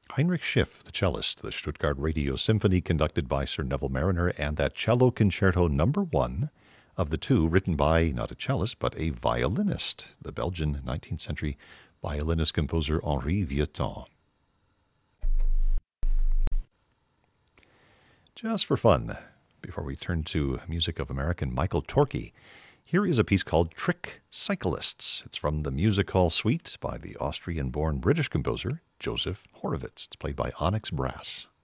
Heinrich Schiff, the cellist, the Stuttgart Radio Symphony conducted by Sir Neville Mariner, and that cello concerto number 1 of the two written by not a cellist but a violinist, the Belgian 19th century violinist composer Henri Vieuxtemps. Just for fun, before we turn to music of American Michael Torke, here is a piece called Trick Cyclists. It's from the Music Hall Suite by the Austrian-born British composer Joseph Horowitz. It's played by Onyx Brass.